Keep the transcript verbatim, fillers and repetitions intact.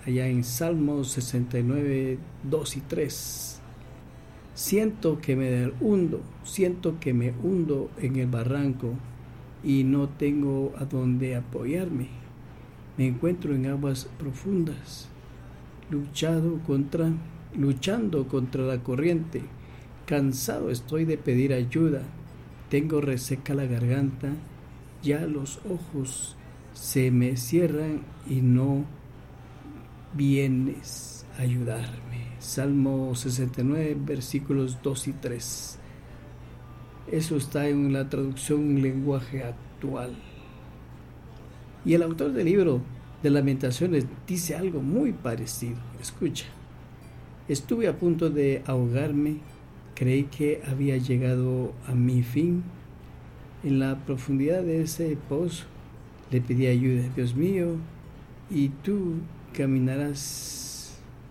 allá en Salmos sesenta y nueve, dos y tres. Siento que me hundo, siento que me hundo en el barranco y no tengo a dónde apoyarme. Me encuentro en aguas profundas, luchado contra, luchando contra la corriente. Cansado estoy de pedir ayuda. Tengo reseca la garganta, ya los ojos se me cierran y no vienes a ayudarme. Salmo sesenta y nueve, versículos dos y tres. Eso está en la traducción en lenguaje actual. Y el autor del libro de Lamentaciones dice algo muy parecido. Escucha. Estuve a punto de ahogarme, creí que había llegado a mi fin. En la profundidad de ese pozo le pedí ayuda. Dios mío, y tú caminarás